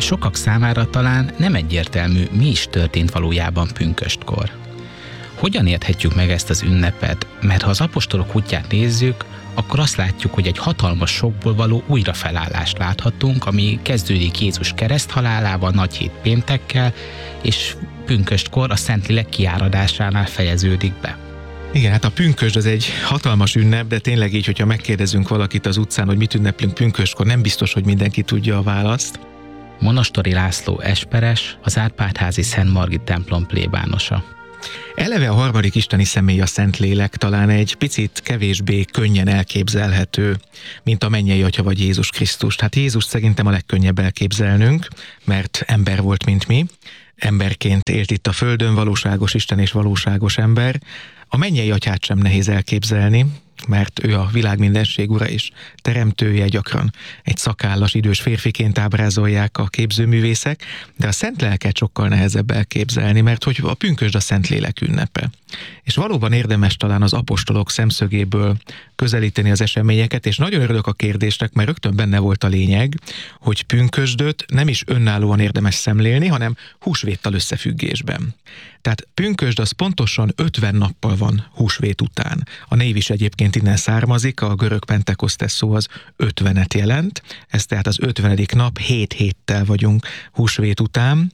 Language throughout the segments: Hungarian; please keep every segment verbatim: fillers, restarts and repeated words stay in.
sokak számára talán nem egyértelmű, mi is történt valójában pünköstkor. Hogyan érthetjük meg ezt az ünnepet? Mert ha az apostolok útját nézzük, akkor azt látjuk, hogy egy hatalmas sokból való újrafelállást láthatunk, ami kezdődik Jézus kereszthalálával, nagyhét péntekkel, és pünköstkor a Szentlélek kiáradásánál fejeződik be. Igen, hát a pünkösd az egy hatalmas ünnep, de tényleg így, hogyha megkérdezünk valakit az utcán, hogy mit ünneplünk pünköstkor, nem biztos, hogy mindenki tudja a választ. Monostori László esperes, az Árpád-házi Szent Margit templom plébánosa. Eleve a harmadik isteni személy, a Szentlélek talán egy picit kevésbé könnyen elképzelhető, mint a mennyei Atya vagy Jézus Krisztus. Hát Jézus szerintem a legkönnyebb elképzelnünk, mert ember volt, mint mi. Emberként élt itt a földön, valóságos Isten és valóságos ember. A mennyei Atyát sem nehéz elképzelni, mert ő a világ mindenség ura és teremtője, gyakran egy szakállas idős férfiként ábrázolják a képzőművészek, de a Szent Lelket sokkal nehezebb elképzelni, mert hogy a pünkösd a Szentlélek ünnepe. És valóban érdemes talán az apostolok szemszögéből közelíteni az eseményeket, és nagyon örülök a kérdésnek, mert rögtön benne volt a lényeg, hogy pünkösdöt nem is önállóan érdemes szemlélni, hanem húsvéttal összefüggésben. Tehát pünkösd az pontosan ötven nappal van húsvét után. A név is egyébként innen származik, a görög Pentekosztes szó az ötvenet jelent, ez tehát az ötvenedik nap, hét héttel vagyunk húsvét után,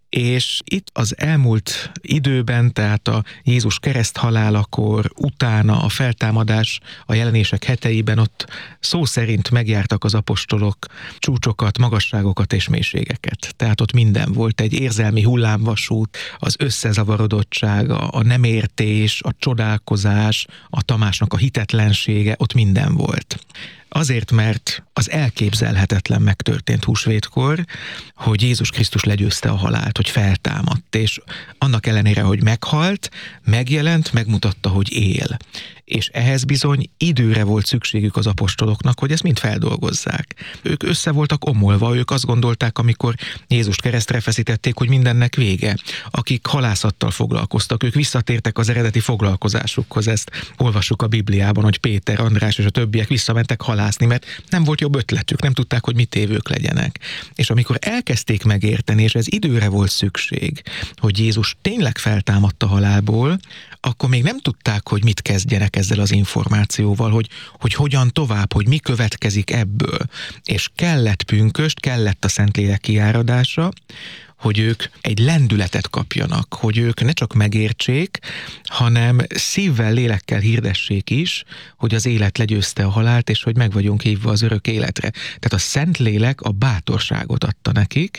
és itt az elmúlt időben, tehát a Jézus kereszthalálakor, utána a feltámadás, a jelenések heteiben ott szó szerint megjártak az apostolok csúcsokat, magasságokat és mélységeket. Tehát ott minden volt, egy érzelmi hullámvasút, az összezavarodottság, a nem értés, a csodálkozás, a Tamásnak a hitetlensége, ott minden volt. Azért, mert az elképzelhetetlen megtörtént húsvétkor, hogy Jézus Krisztus legyőzte a halált, hogy feltámadt, és annak ellenére, hogy meghalt, megjelent, megmutatta, hogy él. És ehhez bizony időre volt szükségük az apostoloknak, hogy ezt mind feldolgozzák. Ők össze voltak omolva, ők azt gondolták, amikor Jézust keresztre feszítették, hogy mindennek vége. Akik halászattal foglalkoztak, ők visszatértek az eredeti foglalkozásukhoz. Ezt olvassuk a Bibliában, hogy Péter, András és a többiek visszamentek halászni, mert nem volt jobb ötletük, nem tudták, hogy mit évők legyenek. És amikor elkezdték megérteni, és ez időre volt szükség, hogy Jézus tényleg feltámadt a halálból, akkor még nem tudták, hogy mit kezdjenek ezzel az információval, hogy, hogy hogyan tovább, hogy mi következik ebből. És kellett pünkösd, kellett a Szentlélek kiáradása, hogy ők egy lendületet kapjanak, hogy ők ne csak megértsék, hanem szívvel, lélekkel hirdessék is, hogy az élet legyőzte a halált, és hogy meg vagyunk hívva az örök életre. Tehát a Szentlélek a bátorságot adta nekik,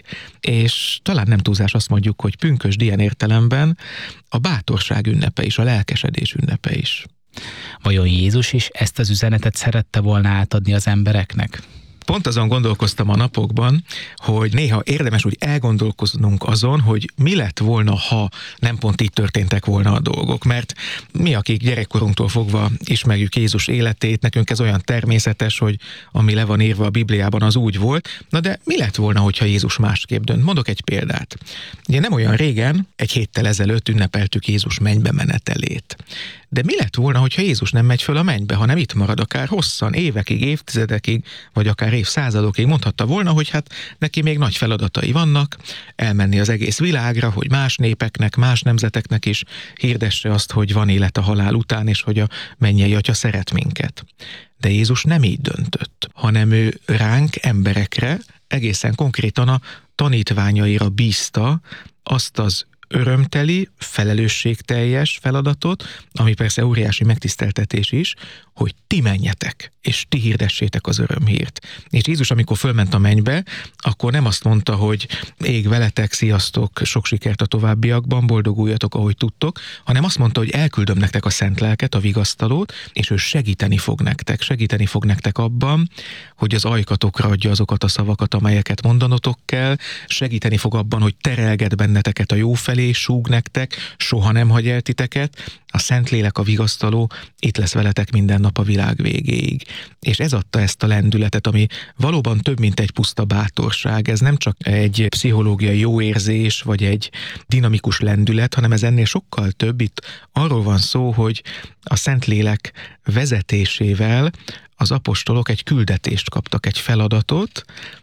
és talán nem túlzás azt mondjuk, hogy pünkösd ilyen értelemben a bátorság ünnepe is, a lelkesedés ünnepe is. Vajon Jézus is ezt az üzenetet szerette volna átadni az embereknek? Pont azon gondolkoztam a napokban, hogy néha érdemes úgy elgondolkoznunk azon, hogy mi lett volna, ha nem pont így történtek volna a dolgok. Mert mi, akik gyerekkorunktól fogva ismerjük Jézus életét, nekünk ez olyan természetes, hogy ami le van írva a Bibliában, az úgy volt. Na de mi lett volna, hogyha Jézus másképp dönt? Mondok egy példát. Ugye nem olyan régen, egy héttel ezelőtt ünnepeltük Jézus mennybe menetelét. De mi lett volna, hogyha Jézus nem megy föl a mennybe, hanem itt marad akár hosszan, évekig, évtizedekig, vagy akár évszázadokig? Mondhatta volna, hogy hát neki még nagy feladatai vannak, elmenni az egész világra, hogy más népeknek, más nemzeteknek is hirdesse azt, hogy van élet a halál után, és hogy a mennyei Atya szeret minket. De Jézus nem így döntött, hanem ő ránk, emberekre, egészen konkrétan a tanítványaira bízta azt az örömteli, felelősségteljes feladatot, ami persze óriási megtiszteltetés is, hogy ti menjetek, és ti hirdessétek az örömhírt. És Jézus, amikor fölment a mennybe, akkor nem azt mondta, hogy ég veletek, sziasztok, sok sikert a továbbiakban, boldoguljatok, ahogy tudtok, hanem azt mondta, hogy elküldöm nektek a Szent Lelket, a vigasztalót, és ő segíteni fog nektek, segíteni fog nektek abban, hogy az ajkatokra adja azokat a szavakat, amelyeket mondanotok kell, segíteni fog abban, hogy terelget benneteket a jó felé, súg nektek, soha nem hagy el titeket, a Szentlélek, a vigasztaló itt lesz veletek minden nap a világ végéig. És ez adta ezt a lendületet, ami valóban több, mint egy puszta bátorság. Ez nem csak egy pszichológiai jó érzés, vagy egy dinamikus lendület, hanem ez ennél sokkal több. Itt arról van szó, hogy a Szentlélek vezetésével az apostolok egy küldetést kaptak, egy feladatot,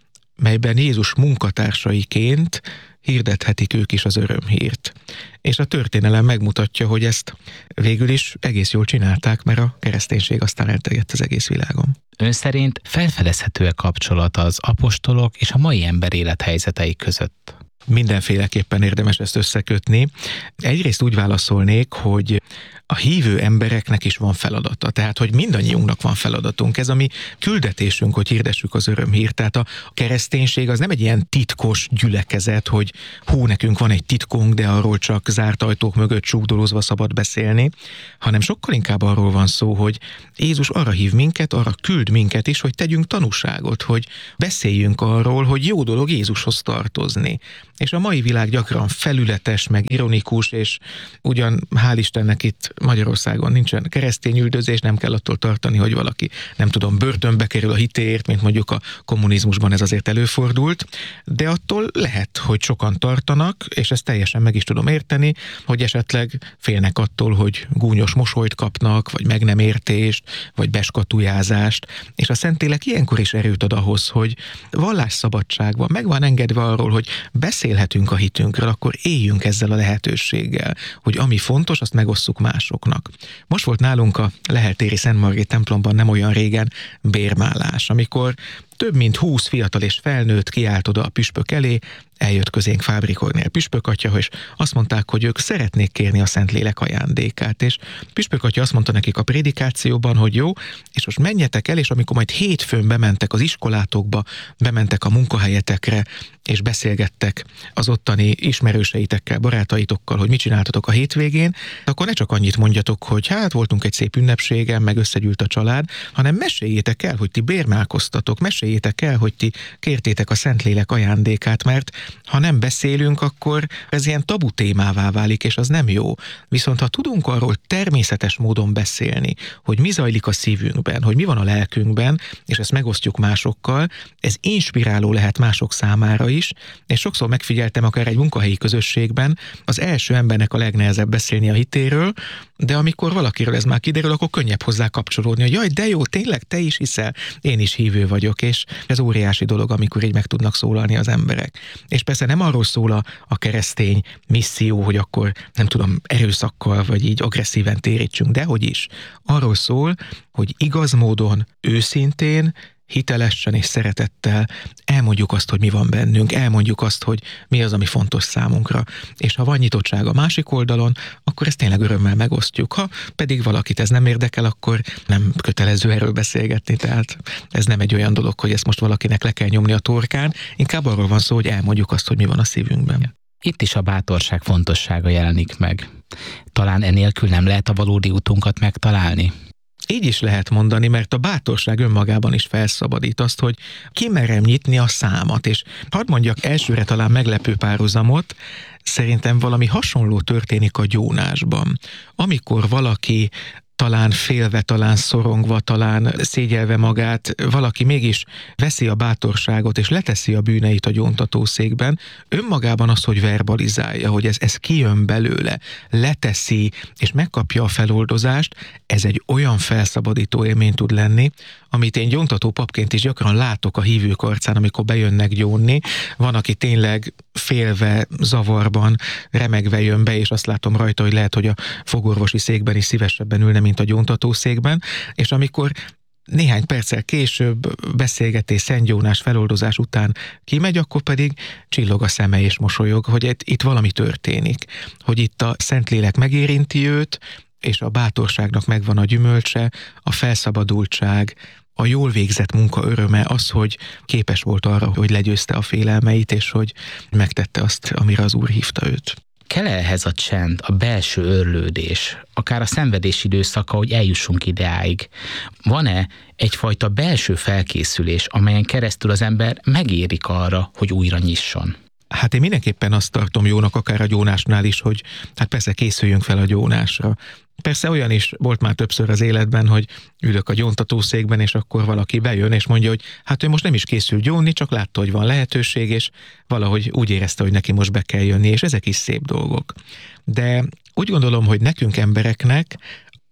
melyben Jézus munkatársaiként hirdethetik ők is az örömhírt. És a történelem megmutatja, hogy ezt végül is egész jól csinálták, mert a kereszténység aztán elterjedt az egész világon. Ön szerint felfedezhető-e kapcsolat az apostolok és a mai ember élethelyzetei között? Mindenféleképpen érdemes ezt összekötni. Egyrészt úgy válaszolnék, hogy a hívő embereknek is van feladata. Tehát, hogy mindannyiunknak van feladatunk. Ez a mi küldetésünk, hogy hirdessük az örömhírt. Tehát a kereszténység az nem egy ilyen titkos gyülekezet, hogy hú, nekünk van egy titkunk, de arról csak zárt ajtók mögött csúgdolózva szabad beszélni, hanem sokkal inkább arról van szó, hogy Jézus arra hív minket, arra küld minket is, hogy tegyünk tanúságot, hogy beszéljünk arról, hogy jó dolog Jézushoz tartozni. És a mai világ gyakran felületes, meg ironikus, és ugyan hál' Istennek itt Magyarországon nincsen keresztény üldözés, nem kell attól tartani, hogy valaki, nem tudom, börtönbe kerül a hitéért, mint mondjuk a kommunizmusban ez azért előfordult, de attól lehet, hogy sokan tartanak, és ezt teljesen meg is tudom érteni, hogy esetleg félnek attól, hogy gúnyos mosolyt kapnak, vagy meg nem értést, vagy beskatujázást, és a Szentlélek ilyenkor is erőt ad ahhoz, hogy vallásszabadság van, meg van engedve arról, hogy beszélhetünk a hitünkről, akkor éljünk ezzel a lehetőséggel, hogy ami fontos, azt megosszuk másoknak. Most volt nálunk a Lehel-téri Szent Margit templomban nem olyan régen bérmálás, amikor több mint húsz fiatal és felnőtt kiállt oda a püspök elé, eljött közénk Fábri Kornél püspök atya, és azt mondták, hogy ők szeretnék kérni a Szentlélek ajándékát, és püspök atya azt mondta nekik a prédikációban, hogy jó, és most menjetek el, és amikor majd hétfőn bementek az iskolátokba, bementek a munkahelyetekre, és beszélgettek az ottani ismerőseitekkel, barátaitokkal, hogy mit csináltatok a hétvégén, akkor ne csak annyit mondjatok, hogy hát voltunk egy szép ünnepségen, meg összegyűlt a család, hanem meséljétek el, hogy ti bérmálkoztatok, meséljétek el, hogy ti kértétek a Szentlélek ajándékát, mert ha nem beszélünk, akkor ez ilyen tabu témává válik, és az nem jó. Viszont ha tudunk arról természetes módon beszélni, hogy mi zajlik a szívünkben, hogy mi van a lelkünkben, és ezt megosztjuk másokkal, ez inspiráló lehet mások számára is, és sokszor megfigyeltem akár egy munkahelyi közösségben, az első embernek a legnehezebb beszélni a hitéről, de amikor valakiről ez már kiderül, akkor könnyebb hozzá kapcsolódni, hogy jaj, de jó, tényleg te is hiszel, én is hívő vagyok, és ez óriási dolog, amikor így meg tudnak szólalni az emberek. És persze nem arról szól a, a keresztény misszió, hogy akkor nem tudom, erőszakkal vagy így agresszíven térítsünk, de hogy is. Arról szól, hogy igaz módon, őszintén, hitelesen és szeretettel elmondjuk azt, hogy mi van bennünk, elmondjuk azt, hogy mi az, ami fontos számunkra. És ha van nyitottság a másik oldalon, akkor ezt tényleg örömmel megosztjuk. Ha pedig valakit ez nem érdekel, akkor nem kötelező erről beszélgetni. Tehát ez nem egy olyan dolog, hogy ezt most valakinek le kell nyomni a torkán, inkább arról van szó, hogy elmondjuk azt, hogy mi van a szívünkben. Itt is a bátorság fontossága jelenik meg. Talán enélkül nem lehet a valódi utunkat megtalálni? Így is lehet mondani, mert a bátorság önmagában is felszabadít azt, hogy kimerem nyitni a számat, és hadd mondjak elsőre talán meglepő párhuzamot, szerintem valami hasonló történik a gyónásban. Amikor valaki talán félve, talán szorongva, talán szégyelve magát, valaki mégis veszi a bátorságot és leteszi a bűneit a gyóntatószékben, önmagában az, hogy verbalizálja, hogy ez, ez kijön belőle, leteszi és megkapja a feloldozást, ez egy olyan felszabadító élmény tud lenni, amit én gyóntató papként is gyakran látok a hívők arcán, amikor bejönnek gyónni. Van, aki tényleg félve, zavarban, remegve jön be, és azt látom rajta, hogy lehet, hogy a fogorvosi székben is szívesebben ülne, mint a gyóntatószékben, és amikor néhány perccel később beszélgetés, szentgyónás, feloldozás után kimegy, akkor pedig csillog a szeme és mosolyog, hogy itt, itt valami történik, hogy itt a Szentlélek megérinti őt, és a bátorságnak megvan a gyümölcse, a felszabadultság, a jól végzett munka öröme az, hogy képes volt arra, hogy legyőzte a félelmeit, és hogy megtette azt, amire az Úr hívta őt. Kell ehhez a csend, a belső örlődés, akár a szenvedés időszaka, hogy eljussunk ideáig? Van-e egyfajta belső felkészülés, amelyen keresztül az ember megérik arra, hogy újra nyisson? Hát én mindenképpen azt tartom jónak, akár a gyónásnál is, hogy hát persze készüljünk fel a gyónásra. Persze olyan is volt már többször az életben, hogy ülök a gyóntatószékben, és akkor valaki bejön, és mondja, hogy hát ő most nem is készül gyónni, csak látta, hogy van lehetőség, és valahogy úgy érezte, hogy neki most be kell jönni, és ezek is szép dolgok. De úgy gondolom, hogy nekünk embereknek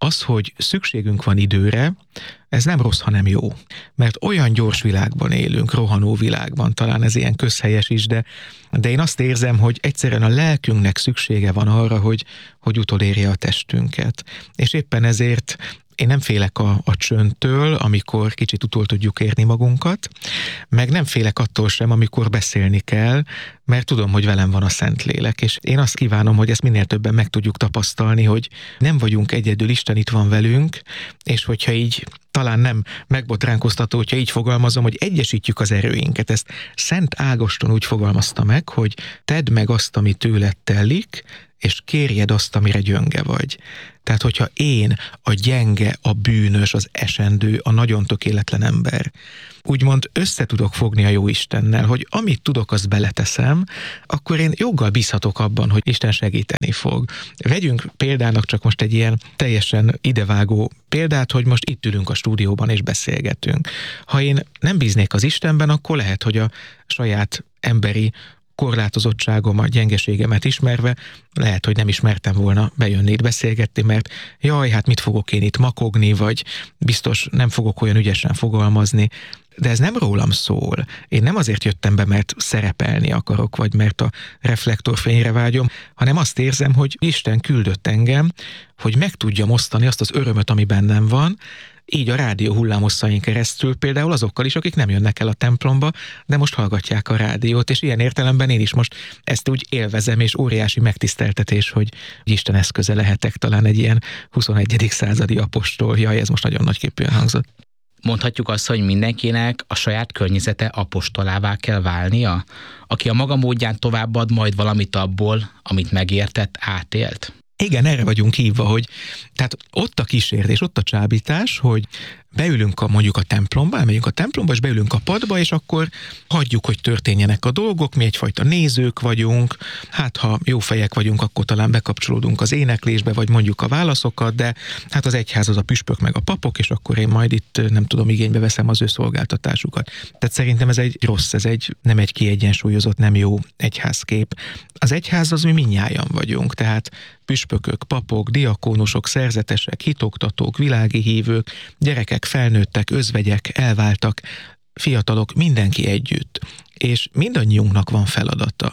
Az, hogy szükségünk van időre, ez nem rossz, hanem jó. Mert olyan gyors világban élünk, rohanó világban, talán ez ilyen közhelyes is, de, de én azt érzem, hogy egyszerűen a lelkünknek szüksége van arra, hogy, hogy utolérje a testünket. És éppen ezért én nem félek a, a csöndtől, amikor kicsit utol tudjuk érni magunkat, meg nem félek attól sem, amikor beszélni kell, mert tudom, hogy velem van a Szentlélek, és én azt kívánom, hogy ezt minél többen meg tudjuk tapasztalni, hogy nem vagyunk egyedül, Isten itt van velünk, és hogyha így talán nem megbotránkoztató, hogyha így fogalmazom, hogy egyesítjük az erőinket. Ezt Szent Ágoston úgy fogalmazta meg, hogy tedd meg azt, ami tőled telik, és kérjed azt, amire gyönge vagy. Tehát, hogyha én, a gyenge, a bűnös, az esendő, a nagyon tökéletlen ember, úgymond össze tudok fogni a jó Istennel, hogy amit tudok, azt beleteszem, akkor én joggal bízhatok abban, hogy Isten segíteni fog. Vegyünk példának csak most egy ilyen teljesen idevágó példát, hogy most itt ülünk a stúdióban és beszélgetünk. Ha én nem bíznék az Istenben, akkor lehet, hogy a saját emberi korlátozottságom, gyengeségemet ismerve, lehet, hogy nem ismertem volna bejönni itt beszélgetni, mert jaj, hát mit fogok én itt makogni, vagy biztos nem fogok olyan ügyesen fogalmazni, de ez nem rólam szól. Én nem azért jöttem be, mert szerepelni akarok, vagy mert a reflektorfényre vágyom, hanem azt érzem, hogy Isten küldött engem, hogy meg tudjam osztani azt az örömöt, ami bennem van, így a rádió hullámosszain keresztül például azokkal is, akik nem jönnek el a templomba, de most hallgatják a rádiót, és ilyen értelemben én is most ezt úgy élvezem, és óriási megtiszteltetés, hogy Isten eszköze lehetek, talán egy ilyen huszonegyedik századi apostol. Jaj, ez most nagyon nagyképűen hangzott. Mondhatjuk azt, hogy mindenkinek a saját környezete apostolává kell válnia, aki a maga módján továbbad majd valamit abból, amit megértett, átélt? Igen, erre vagyunk hívva, hogy tehát ott a kísértés, ott a csábítás, hogy beülünk a, mondjuk a templomba, elmegyünk a templomba, és beülünk a padba, és akkor hagyjuk, hogy történjenek a dolgok, mi egyfajta nézők vagyunk, hát ha jó fejek vagyunk, akkor talán bekapcsolódunk az éneklésbe, vagy mondjuk a válaszokat, de hát az egyház az a püspök meg a papok, és akkor én majd itt nem tudom, igénybe veszem az ő szolgáltatásukat. Tehát szerintem ez egy rossz, ez egy nem egy kiegyensúlyozott, nem jó egyházkép. Az egyház az mi mindnyájan vagyunk, tehát püspökök, papok, diakónusok, szerzetesek, hitoktatók, világi hívők, gyerekek, felnőttek, özvegyek, elváltak, fiatalok, mindenki együtt. És mindannyiunknak van feladata.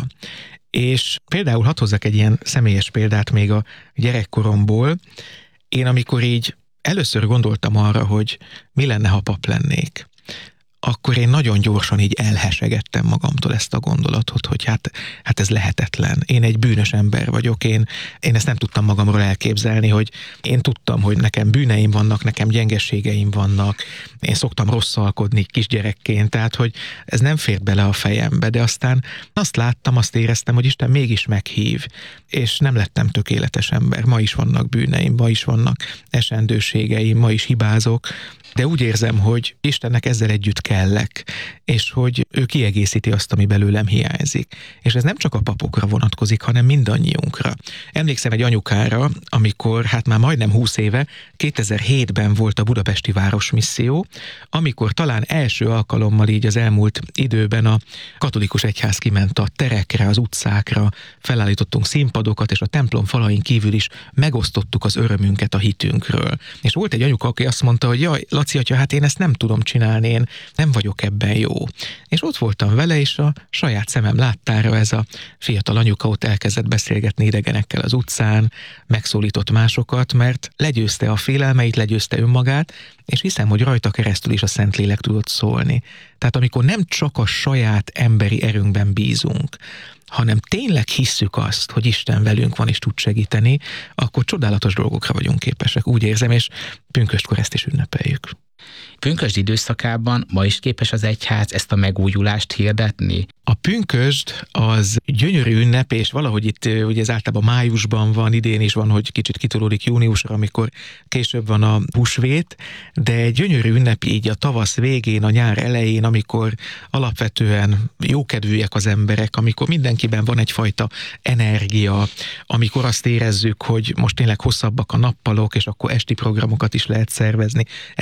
És például hadd hozzak egy ilyen személyes példát még a gyerekkoromból. Én amikor így először gondoltam arra, hogy mi lenne, ha pap lennék, akkor én nagyon gyorsan így elhesegettem magamtól ezt a gondolatot, hogy hát, hát ez lehetetlen. Én egy bűnös ember vagyok, én, én ezt nem tudtam magamról elképzelni, hogy én tudtam, hogy nekem bűneim vannak, nekem gyengeségeim vannak, én szoktam rosszalkodni kisgyerekként, tehát hogy ez nem fért bele a fejembe, de aztán azt láttam, azt éreztem, hogy Isten mégis meghív, és nem lettem tökéletes ember. Ma is vannak bűneim, ma is vannak esendőségeim, ma is hibázok, de úgy érzem, hogy Istennek ezzel együtt kellek, és hogy ő kiegészíti azt, ami belőlem hiányzik. És ez nem csak a papokra vonatkozik, hanem mindannyiunkra. Emlékszem egy anyukára, amikor hát már majdnem húsz éve, kétezer-hétben volt a budapesti városmisszió, amikor talán első alkalommal így az elmúlt időben a katolikus egyház kiment a terekre, az utcákra, felállítottunk színpadokat, és a templom falain kívül is megosztottuk az örömünket a hitünkről. És volt egy anyuka, aki azt mondta, hogy jaj, Laci atya, hát én ezt nem tudom csinálni, én nem vagyok ebben jó. És ott voltam vele, és a saját szemem láttára ez a fiatal anyuka ott elkezdett beszélgetni idegenekkel az utcán, megszólított másokat, mert legyőzte a félelmeit, legyőzte önmagát, és hiszem, hogy rajta keresztül is a Szentlélek tudott szólni. Tehát amikor nem csak a saját emberi erőnkben bízunk, hanem tényleg hisszük azt, hogy Isten velünk van és tud segíteni, akkor csodálatos dolgokra vagyunk képesek, úgy érzem, és pünköstkor ezt is ünnepeljük. Pünkösd időszakában ma is képes az egyház ezt a megújulást hirdetni? A pünkösd az gyönyörű ünnep, és valahogy itt ugye ez általában májusban van, idén is van, hogy kicsit kitolódik júniusra, amikor később van a húsvét, de egy gyönyörű ünnep így a tavasz végén, a nyár elején, amikor alapvetően jókedvűek az emberek, amikor mindenkiben van egyfajta energia, amikor azt érezzük, hogy most tényleg hosszabbak a nappalok, és akkor esti programokat is lehet szervezni, előjönnek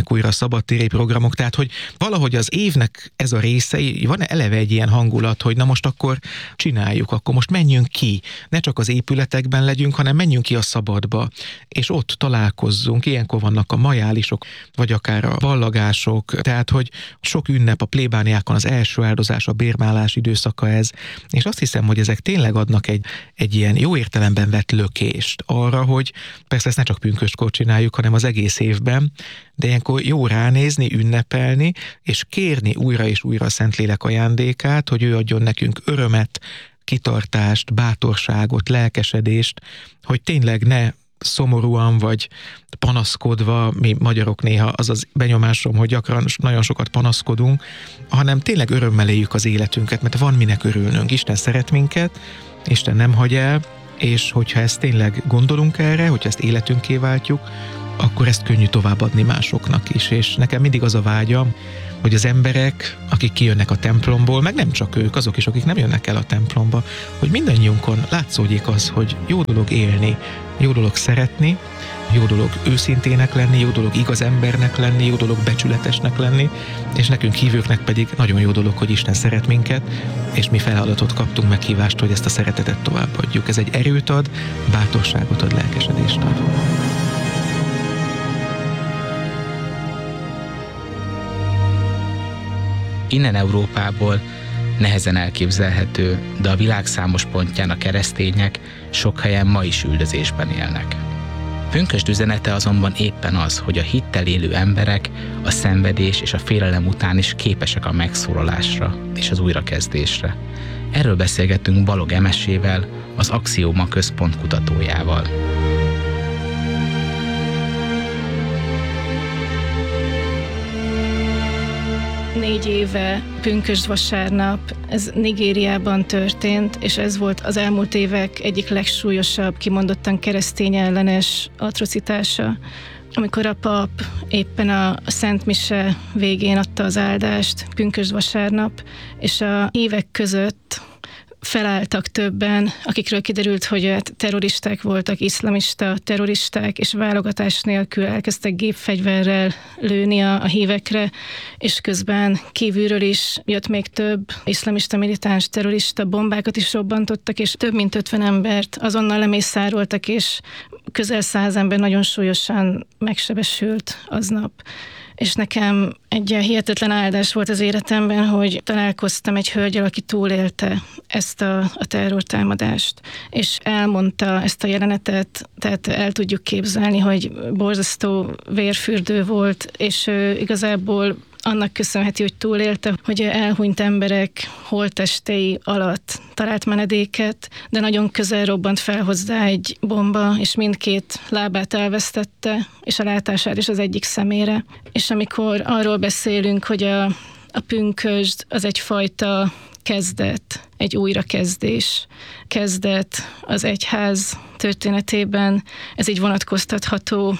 jönnek újra a szabadtéri programok, tehát hogy valahogy az évnek ez a része, van eleve egy ilyen hangulat, hogy na most akkor csináljuk, akkor most menjünk ki, ne csak az épületekben legyünk, hanem menjünk ki a szabadba, és ott találkozzunk, ilyenkor vannak a majálisok, vagy akár a ballagások, tehát hogy sok ünnep a plébániákon, az első áldozás, a bérmálás időszaka ez, és azt hiszem, hogy ezek tényleg adnak egy, egy ilyen jó értelemben vett lökést arra, hogy persze ezt ne csak pünköstkor csináljuk, hanem az egész évben, de ilyenkor jó ránézni, ünnepelni, és kérni újra és újra a Szentlélek ajándékát, hogy ő adjon nekünk örömet, kitartást, bátorságot, lelkesedést, hogy tényleg ne szomorúan vagy panaszkodva, mi magyarok néha az az benyomásom, hogy gyakran nagyon sokat panaszkodunk, hanem tényleg örömmel éljük az életünket, mert van minek örülnünk. Isten szeret minket, Isten nem hagy el, és hogyha ezt tényleg gondolunk erre, hogyha ezt életünké váltjuk, akkor ezt könnyű továbbadni másoknak is. És nekem mindig az a vágyam, hogy az emberek, akik kijönnek a templomból, meg nem csak ők, azok is, akik nem jönnek el a templomba, hogy mindannyiunkon látszódjék az, hogy jó dolog élni, jó dolog szeretni, jó dolog őszintének lenni, jó dolog igaz embernek lenni, jó dolog becsületesnek lenni, és nekünk hívőknek pedig nagyon jó dolog, hogy Isten szeret minket, és mi feladatot kaptunk, meghívást, hogy ezt a szeretetet továbbadjuk. Ez egy erőt ad, bátorságot ad, lelkesedést ad. Innen Európából nehezen elképzelhető, de a világ számos pontján a keresztények sok helyen ma is üldözésben élnek. Pünkösd üzenete azonban éppen az, hogy a hittel élő emberek a szenvedés és a félelem után is képesek a megszólalásra és az újrakezdésre. Erről beszélgettünk Balog Emesével, az Axioma Központ kutatójával. Négy éve pünkösd vasárnap, ez Nigériában történt, és ez volt az elmúlt évek egyik legsúlyosabb, kimondottan keresztény ellenes atrocitása, amikor a pap éppen a Szent Mise végén adta az áldást, pünkösd vasárnap, és a hívek között felálltak többen, akikről kiderült, hogy terroristák voltak, iszlamista terroristák, és válogatás nélkül elkezdtek gépfegyverrel lőni a, a hívekre, és közben kívülről is jött még több iszlamista militáns terrorista, bombákat is robbantottak, és több mint ötven embert azonnal lemészároltak, és közel száz ember nagyon súlyosan megsebesült aznap. És nekem egy hihetetlen áldás volt az életemben, hogy találkoztam egy hölgyel, aki túlélte ezt a, a terrortámadást, és elmondta ezt a jelenetet, tehát el tudjuk képzelni, hogy borzasztó vérfürdő volt, és ő igazából annak köszönheti, hogy túlélte, hogy elhunyt emberek holttestei alatt talált menedéket, de nagyon közel robbant fel hozzá egy bomba, és mindkét lábát elvesztette, és a látását is az egyik szemére. És amikor arról beszélünk, hogy a, a pünkösd az egyfajta kezdet, egy újrakezdés, kezdet az egyház történetében, ez így vonatkoztatható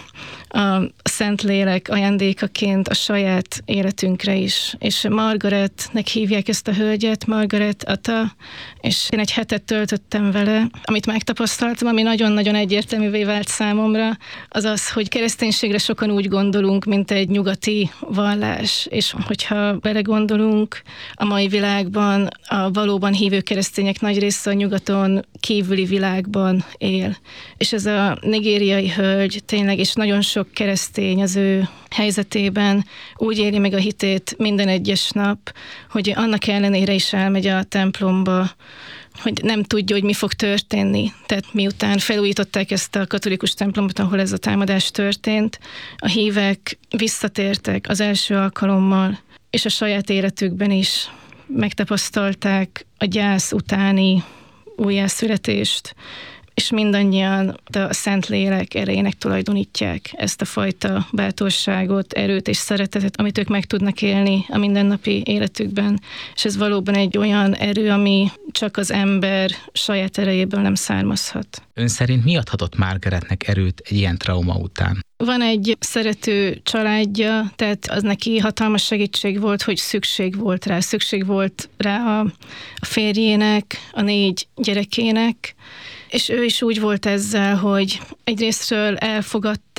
a Szentlélek ajándékaként a saját életünkre is. És Margaretnek hívják ezt a hölgyet, Margaret Ata, és én egy hetet töltöttem vele. Amit megtapasztaltam, ami nagyon-nagyon egyértelművé vált számomra, az az, hogy kereszténységre sokan úgy gondolunk, mint egy nyugati vallás, és hogyha belegondolunk, a mai világban a valóban hívő keresztények nagy része a nyugaton kívüli világban él. És ez a nigériai hölgy tényleg, és nagyon sok keresztény az ő helyzetében úgy éli meg a hitét minden egyes nap, hogy annak ellenére is elmegy a templomba, hogy nem tudja, hogy mi fog történni. Tehát miután felújították ezt a katolikus templomot, ahol ez a támadás történt, a hívek visszatértek az első alkalommal, és a saját életükben is megtapasztalták a gyász utáni újjászületést, és mindannyian a Szentlélek erejének tulajdonítják ezt a fajta bátorságot, erőt és szeretetet, amit ők meg tudnak élni a mindennapi életükben. És ez valóban egy olyan erő, ami csak az ember saját erejéből nem származhat. Ön szerint mi adhatott Margaretnek erőt egy ilyen trauma után? Van egy szerető családja, tehát az neki hatalmas segítség volt, hogy szükség volt rá. Szükség volt rá a férjének, a négy gyerekének, és ő is úgy volt ezzel, hogy egyrésztről elfogadta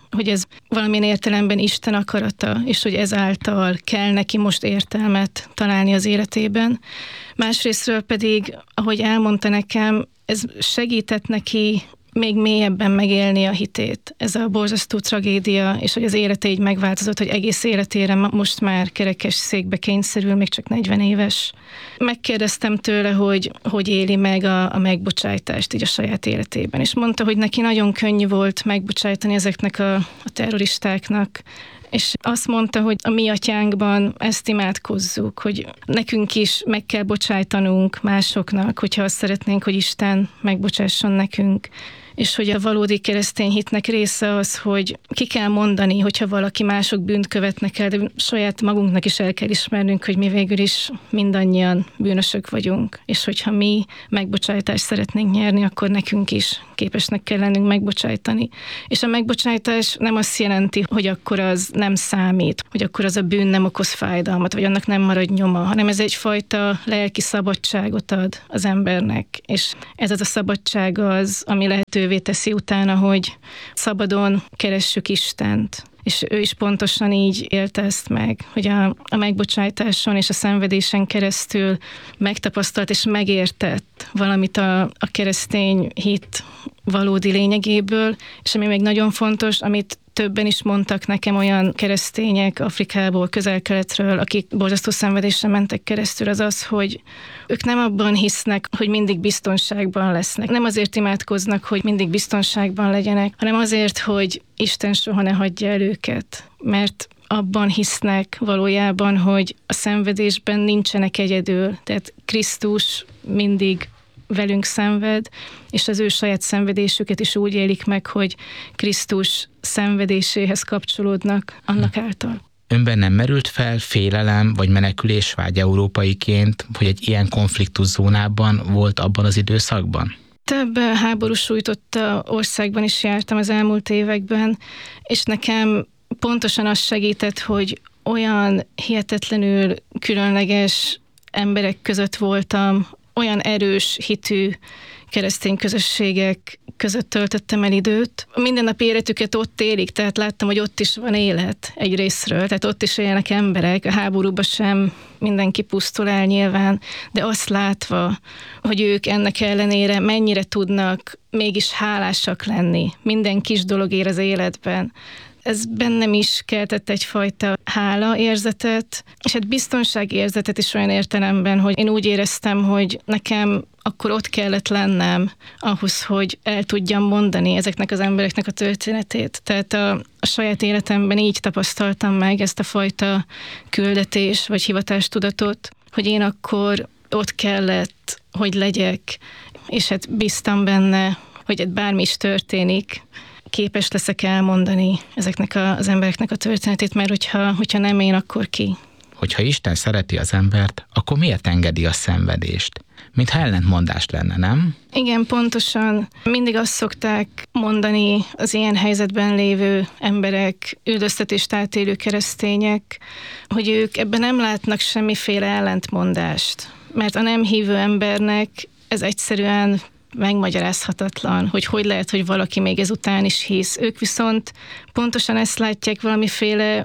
hogy ez valamilyen értelemben Isten akarata, és hogy ezáltal kell neki most értelmet találni az életében. Másrésztről pedig, ahogy elmondta nekem, ez segített neki még mélyebben megélni a hitét. Ez a borzasztó tragédia, és hogy az élete így megváltozott, hogy egész életére most már kerekes székbe kényszerül, még csak negyven éves. Megkérdeztem tőle, hogy hogy éli meg a, a megbocsájtást így a saját életében, és mondta, hogy neki nagyon könnyű volt megbocsájtani ezeknek a, a terroristáknak, és azt mondta, hogy a mi atyánkban ezt imádkozzuk, hogy nekünk is meg kell bocsájtanunk másoknak, hogyha azt szeretnénk, hogy Isten megbocsásson nekünk. És hogy a valódi keresztény hitnek része az, hogy ki kell mondani, hogyha valaki mások bűnt követnek el, de saját magunknak is el kell ismernünk, hogy mi végül is mindannyian bűnösök vagyunk, és hogyha mi megbocsájtást szeretnénk nyerni, akkor nekünk is képesnek kell lennünk megbocsájtani. És a megbocsájtás nem azt jelenti, hogy akkor az nem számít, hogy akkor az a bűn nem okoz fájdalmat, vagy annak nem marad nyoma, hanem ez egyfajta lelki szabadságot ad az embernek. És ez az a szabadság az, ami lehetővé teszi utána, hogy szabadon keressük Istent. És ő is pontosan így élte ezt meg, hogy a, a megbocsájtáson és a szenvedésen keresztül megtapasztalt és megértett valamit a, a keresztény hit valódi lényegéből, és ami még nagyon fontos, amit többen is mondtak nekem, olyan keresztények Afrikából, Közel-Keletről, akik borzasztó szenvedésre mentek keresztül, az az, hogy ők nem abban hisznek, hogy mindig biztonságban lesznek. Nem azért imádkoznak, hogy mindig biztonságban legyenek, hanem azért, hogy Isten soha ne hagyja el őket. Mert abban hisznek valójában, hogy a szenvedésben nincsenek egyedül. Tehát Krisztus mindig velünk szenved, és az ő saját szenvedésüket is úgy élik meg, hogy Krisztus szenvedéséhez kapcsolódnak annak által. Önben nem merült fel félelem vagy menekülés vágy európaiként, hogy egy ilyen konfliktuszónában volt abban az időszakban? Több háború sújtotta országban is jártam az elmúlt években, és nekem pontosan az segített, hogy olyan hihetetlenül különleges emberek között voltam, olyan erős hitű keresztény közösségek között töltöttem el időt. A mindennapi életüket ott élik, tehát láttam, hogy ott is van élet egy részről, tehát ott is élnek emberek, a háborúban sem mindenki pusztul el nyilván, de azt látva, hogy ők ennek ellenére mennyire tudnak mégis hálásak lenni minden kis dologért az életben. Ez bennem is keltett egyfajta hála érzetet, és hát biztonságérzetet is olyan értelemben, hogy én úgy éreztem, hogy nekem akkor ott kellett lennem ahhoz, hogy el tudjam mondani ezeknek az embereknek a történetét. Tehát a, a saját életemben így tapasztaltam meg ezt a fajta küldetés vagy hivatástudatot, hogy én akkor ott kellett, hogy legyek, és hát bíztam benne, hogy hát bármi is történik, képes leszek elmondani ezeknek az embereknek a történetét, mert hogyha, hogyha nem én, akkor ki? Hogyha Isten szereti az embert, akkor miért engedi a szenvedést? Mintha ellentmondás lenne, nem? Igen, pontosan. Mindig azt szokták mondani az ilyen helyzetben lévő emberek, üldöztetést átélő keresztények, hogy ők ebben nem látnak semmiféle ellentmondást. Mert a nem hívő embernek ez egyszerűen megmagyarázhatatlan, hogy hogy lehet, hogy valaki még ezután is hisz. Ők viszont pontosan ezt látják valamiféle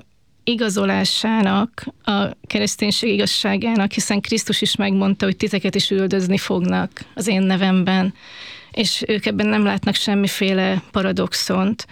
igazolásának, a kereszténység igazságának, hiszen Krisztus is megmondta, hogy titeket is üldözni fognak az én nevemben, és ők ebben nem látnak semmiféle paradoxont,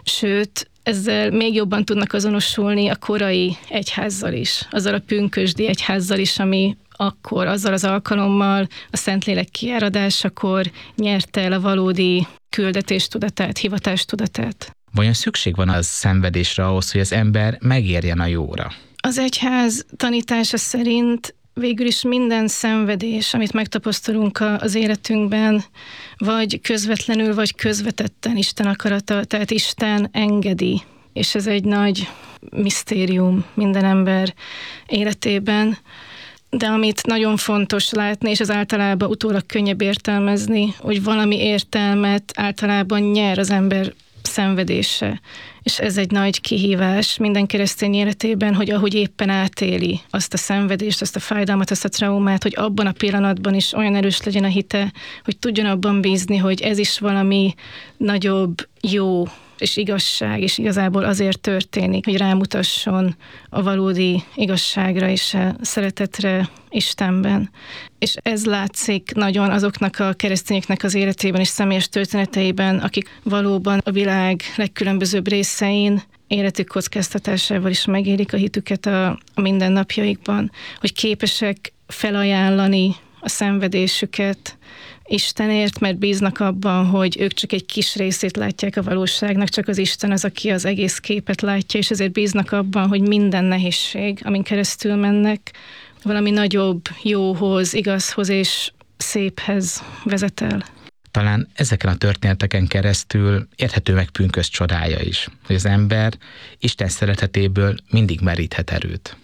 sőt, ezzel még jobban tudnak azonosulni a korai egyházzal is, azzal a pünkösdi egyházzal is, ami akkor, azzal az alkalommal a Szentlélek kiáradásakor nyerte el a valódi küldetéstudatát, hivatástudatát. Vajon szükség van az szenvedésre ahhoz, hogy az ember megérjen a jóra? Az egyház tanítása szerint végül is minden szenvedés, amit megtapasztalunk az életünkben, vagy közvetlenül, vagy közvetetten Isten akarata, tehát Isten engedi. És ez egy nagy misztérium minden ember életében. De amit nagyon fontos látni, és az általában utólag könnyebb értelmezni, hogy valami értelmet általában nyer az ember szenvedése. És ez egy nagy kihívás minden keresztény életében, hogy ahogy éppen átéli azt a szenvedést, azt a fájdalmat, azt a traumát, hogy abban a pillanatban is olyan erős legyen a hite, hogy tudjon abban bízni, hogy ez is valami nagyobb, jó és igazság, és igazából azért történik, hogy rámutasson a valódi igazságra és a szeretetre Istenben. És ez látszik nagyon azoknak a keresztényeknek az életében és személyes történeteiben, akik valóban a világ legkülönbözőbb részein életük kockáztatásával is megélik a hitüket a, a mindennapjaikban, hogy képesek felajánlani a szenvedésüket Istenért, mert bíznak abban, hogy ők csak egy kis részét látják a valóságnak, csak az Isten az, aki az egész képet látja, és ezért bíznak abban, hogy minden nehézség, amin keresztül mennek, valami nagyobb, jóhoz, igazhoz és széphez vezet el. Talán ezeken a történeteken keresztül érthető meg pünkösd csodája is, hogy az ember Isten szeretetéből mindig meríthet erőt.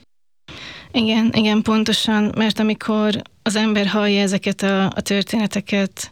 Igen, igen, pontosan, mert amikor az ember hallja ezeket a, a történeteket,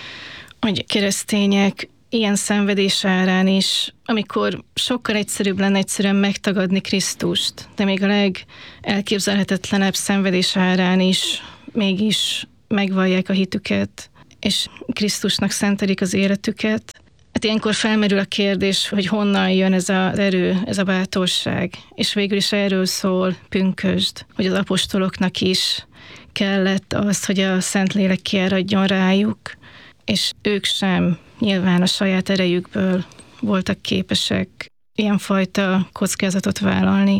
hogy keresztények ilyen szenvedés árán is, amikor sokkal egyszerűbb lenne egyszerűen megtagadni Krisztust, de még a legelképzelhetetlenebb szenvedés árán is mégis megvallják a hitüket, és Krisztusnak szentelik az életüket. Hát ilyenkor felmerül a kérdés, hogy honnan jön ez az erő, ez a bátorság. És végül is erről szól pünkösd, hogy az apostoloknak is kellett az, hogy a Szentlélek kiáradjon rájuk, és ők sem nyilván a saját erejükből voltak képesek ilyenfajta kockázatot vállalni,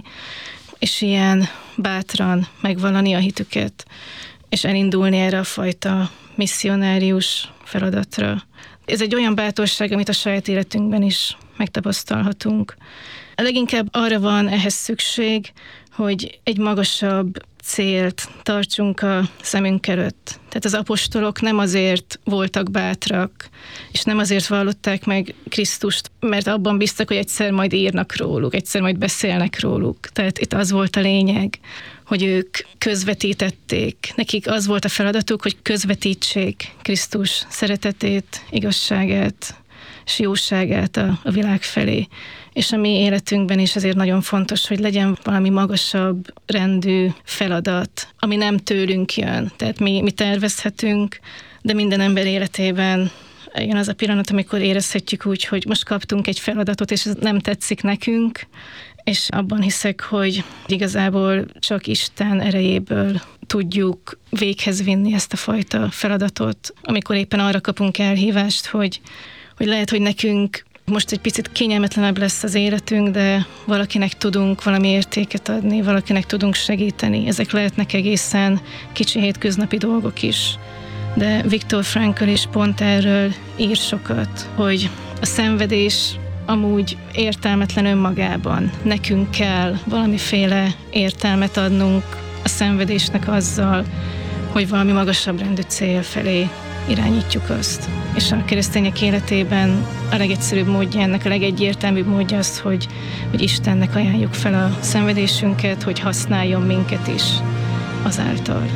és ilyen bátran megvallani a hitüket, és elindulni erre a fajta misszionárius feladatra. Ez egy olyan bátorság, amit a saját életünkben is megtapasztalhatunk. Leginkább arra van ehhez szükség, hogy egy magasabb célt tartsunk a szemünk előtt. Tehát az apostolok nem azért voltak bátrak, és nem azért vallották meg Krisztust, mert abban bíztak, hogy egyszer majd írnak róluk, egyszer majd beszélnek róluk. Tehát itt az volt a lényeg, hogy ők közvetítették. Nekik az volt a feladatuk, hogy közvetítsék Krisztus szeretetét, igazságát és jóságát a, a világ felé. És a mi életünkben is ezért nagyon fontos, hogy legyen valami magasabb rendű feladat, ami nem tőlünk jön. Tehát mi, mi tervezhetünk, de minden ember életében jön az a pillanat, amikor érezhetjük úgy, hogy most kaptunk egy feladatot, és ez nem tetszik nekünk, és abban hiszek, hogy igazából csak Isten erejéből tudjuk véghez vinni ezt a fajta feladatot, amikor éppen arra kapunk elhívást, hogy, hogy lehet, hogy nekünk most egy picit kényelmetlenebb lesz az életünk, de valakinek tudunk valami értéket adni, valakinek tudunk segíteni. Ezek lehetnek egészen kicsi hétköznapi dolgok is. De Viktor Frankl is pont erről ír sokat, hogy a szenvedés amúgy értelmetlen önmagában. Nekünk kell valamiféle értelmet adnunk a szenvedésnek azzal, hogy valami magasabb rendű cél felé irányítjuk azt. És a keresztények életében a legegyszerűbb módja ennek, a legegyértelműbb módja az, hogy, hogy Istennek ajánljuk fel a szenvedésünket, hogy használjon minket is azáltal.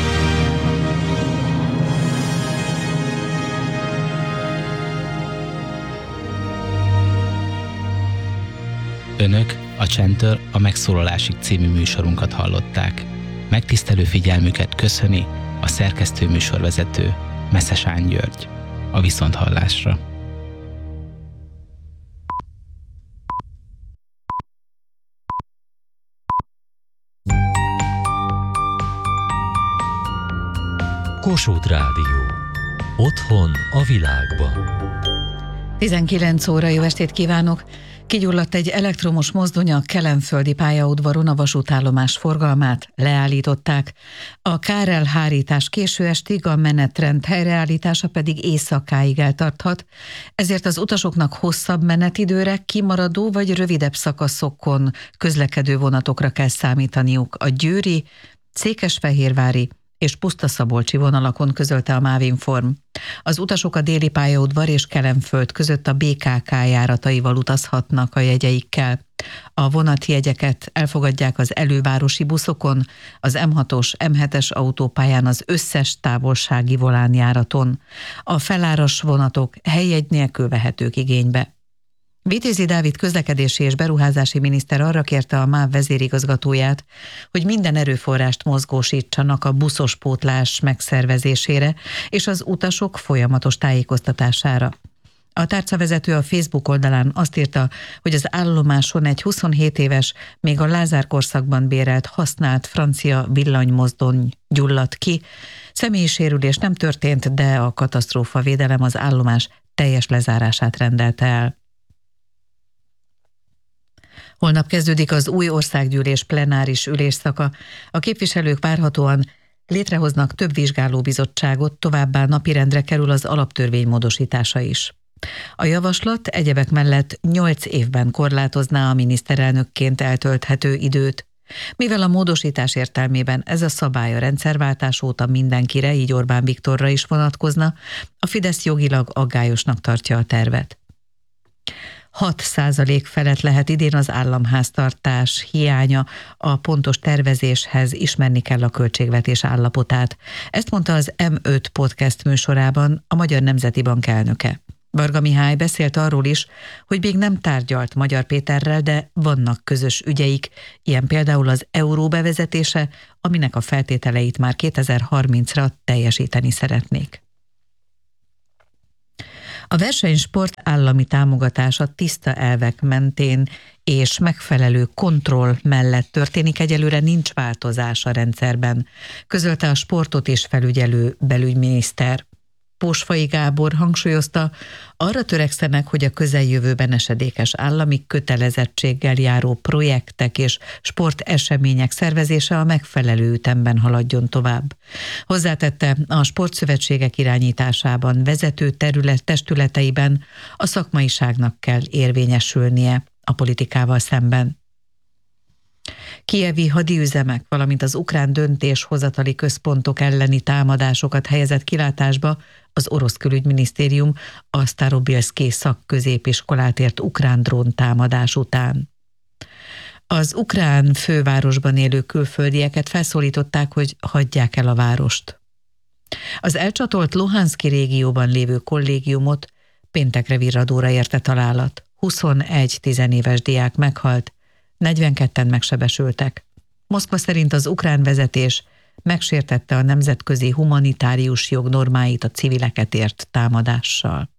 Önök a Csendtől a Megszólalásig című műsorunkat hallották. Megtisztelő figyelmüket köszöni a szerkesztő műsorvezető Meszesán György. A viszonthallásra. Kossuth Rádió. Otthon a világban. tizenkilenc óra, jó estét kívánok! Kigyulladt egy elektromos mozdony a kelenföldi pályaudvaron, a vasútállomás forgalmát leállították. A kárelhárítás késő estig, a menetrend helyreállítása pedig éjszakáig eltarthat, ezért az utasoknak hosszabb menetidőre, kimaradó vagy rövidebb szakaszokon közlekedő vonatokra kell számítaniuk. A győri, székesfehérvári és pusztaszabolcsi vonalakon, közölte a Mávinform. Az utasok a déli pályaudvar és Kelenföld között a bé ká ká járataival utazhatnak a jegyeikkel. A vonatjegyeket elfogadják az elővárosi buszokon, az em hatos, em hetes autópályán, az összes távolsági volánjáraton. A feláras vonatok helyjegy nélkül vehetők igénybe. Vitézi Dávid közlekedési és beruházási miniszter arra kérte a MÁV vezérigazgatóját, hogy minden erőforrást mozgósítsanak a buszos pótlás megszervezésére és az utasok folyamatos tájékoztatására. A tárcavezető a Facebook oldalán azt írta, hogy az állomáson egy huszonhét éves, még a Lázár korszakban bérelt használt francia villanymozdony gyulladt ki. Személyi sérülés nem történt, de a katasztrófavédelem az állomás teljes lezárását rendelte el. Holnap kezdődik az új országgyűlés plenáris ülésszaka. A képviselők várhatóan létrehoznak több vizsgálóbizottságot, továbbá napirendre kerül az alaptörvény módosítása is. A javaslat egyebek mellett nyolc évben korlátozná a miniszterelnökként eltölthető időt. Mivel a módosítás értelmében ez a szabály a rendszerváltás óta mindenkire, így Orbán Viktorra is vonatkozna, a Fidesz jogilag aggályosnak tartja a tervet. hat százalék felett lehet idén az államháztartás hiánya, a pontos tervezéshez ismerni kell a költségvetés állapotát. Ezt mondta az em öt podcast műsorában a Magyar Nemzeti Bank elnöke. Varga Mihály beszélt arról is, hogy még nem tárgyalt Magyar Péterrel, de vannak közös ügyeik, ilyen például az euró bevezetése, aminek a feltételeit már kétezer-harmincra teljesíteni szeretnék. A versenysport állami támogatása tiszta elvek mentén és megfelelő kontroll mellett történik, egyelőre nincs változás a rendszerben, közölte a sportot is felügyelő belügyminiszter. Pósfai Gábor hangsúlyozta, arra törekszenek, hogy a közeljövőben esedékes állami kötelezettséggel járó projektek és sportesemények szervezése a megfelelő ütemben haladjon tovább. Hozzátette, a sportszövetségek irányításában, vezető terület testületeiben a szakmaiságnak kell érvényesülnie a politikával szemben. Kijevi hadiüzemek, valamint az ukrán döntéshozatali központok elleni támadásokat helyezett kilátásba az orosz külügyminisztérium a Starobilszki szakközépiskolát ért ukrán drón támadás után. Az ukrán fővárosban élő külföldieket felszólították, hogy hagyják el a várost. Az elcsatolt Luhanszki régióban lévő kollégiumot péntekre virradóra érte találat. huszonegy tizenéves diák meghalt, negyvenketten megsebesültek. Moszkva szerint az ukrán vezetés megsértette a nemzetközi humanitárius jog normáit a civileket ért támadással.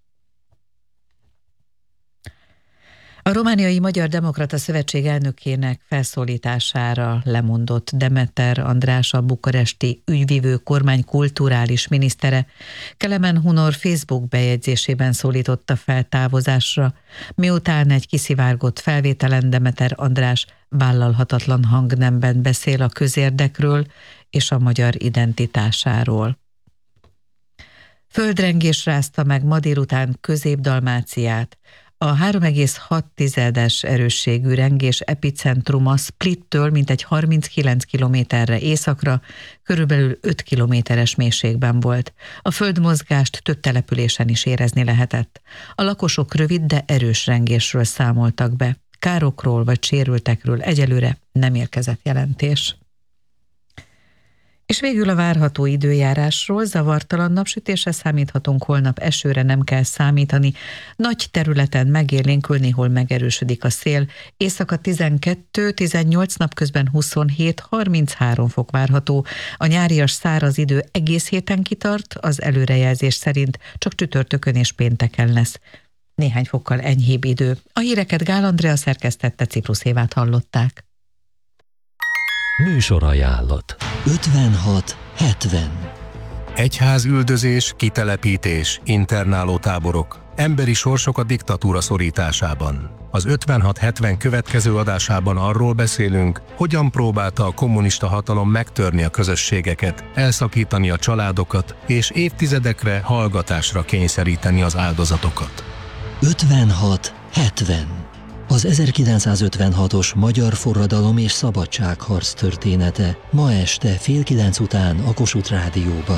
A Romániai Magyar Demokrata Szövetség elnökének felszólítására lemondott Demeter András, a bukaresti ügyvivő kormány kulturális minisztere, Kelemen Hunor Facebook bejegyzésében szólította fel távozásra, miután egy kiszivárgott felvételen Demeter András vállalhatatlan hangnemben beszél a közérdekről és a magyar identitásáról. Földrengés rázta meg ma délután Közép-Dalmáciát. A három egész hat tizedes erősségű rengés epicentruma Splittől mintegy harminckilenc kilométerre északra, körülbelül öt kilométeres mélységben volt. A földmozgást több településen is érezni lehetett. A lakosok rövid, de erős rengésről számoltak be. Károkról vagy sérültekről egyelőre nem érkezett jelentés. És végül a várható időjárásról: zavartalan napsütésre számíthatunk, holnap esőre nem kell számítani, nagy területen megélénkül, néhol megerősödik a szél, éjszaka tizenkettő tizennyolc, napközben huszonhét harminchárom fok várható, a nyárias száraz idő egész héten kitart, az előrejelzés szerint csak csütörtökön és pénteken lesz néhány fokkal enyhébb idő. A híreket Gál Andrea szerkesztette, Ciprusz Évát hallották. Műsorajánlat. ötvenhat hetven. Egyházüldözés, kitelepítés, internálótáborok, emberi sorsok a diktatúra szorításában. Az ötvenhat hetven következő adásában arról beszélünk, hogyan próbálta a kommunista hatalom megtörni a közösségeket, elszakítani a családokat és évtizedekre hallgatásra kényszeríteni az áldozatokat. ötvenhat hetven. Az ezerkilencszázötvenhatos magyar forradalom és szabadságharc története ma este fél kilenc után a Kossuth Rádióban.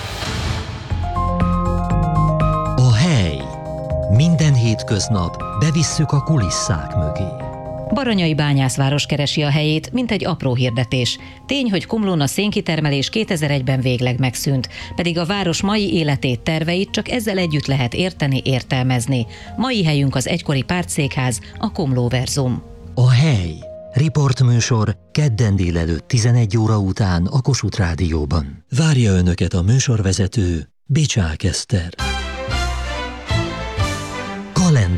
A hely. Minden hétköznap bevisszük a kulisszák mögé. Baranyai bányászváros keresi a helyét, mint egy apró hirdetés. Tény, hogy Komlón a szénkitermelés kétezer-egyben végleg megszűnt, pedig a város mai életét, terveit csak ezzel együtt lehet érteni, értelmezni. Mai helyünk az egykori pártszékház, a Komlóverzum. A hely. Riportműsor kedden délelőtt tizenegy óra után a Kossuth Rádióban. Várja Önöket a műsorvezető, Bicsák Eszter.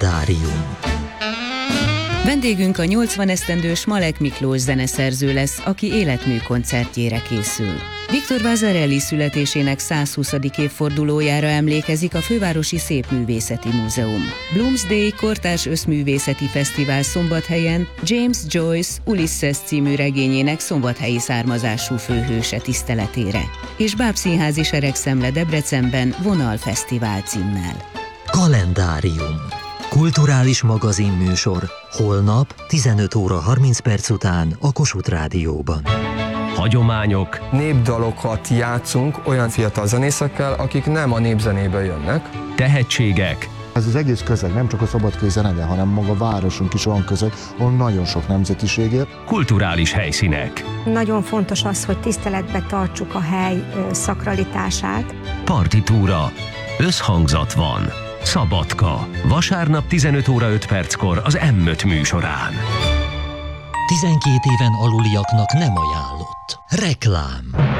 Kalendárium. Vendégünk a nyolcvan esztendős Malek Miklós zeneszerző lesz, aki életmű koncertjére készül. Viktor Vasarely születésének százhuszadik évfordulójára emlékezik a Fővárosi Szépművészeti Múzeum. Bloomsday kortárs összművészeti fesztivál Szombathelyen James Joyce Ulysses című regényének szombathelyi származású főhőse tiszteletére, és Bábszínházi Seregszemle Debrecenben Vonalfesztivál címmel. Kalendárium. Kulturális magazinműsor. Holnap tizenöt óra harminc perc után a Kossuth Rádióban. Hagyományok, népdalokat játszunk olyan fiatal zenészekkel, akik nem a népzenéből jönnek. tehetségek. Ez az egész közeg, nem csak a szabadkai zenede, hanem maga a városunk is olyan közeg, ahol nagyon sok nemzetiség él. Kulturális helyszínek. Nagyon fontos az, hogy tiszteletbe tartsuk a hely szakralitását. Partitúra. Összhangzat van. Szabadka. Vasárnap tizenöt óra öt perckor az em öt műsorán. tizenkét éven aluliaknak nem ajánlott. Reklám.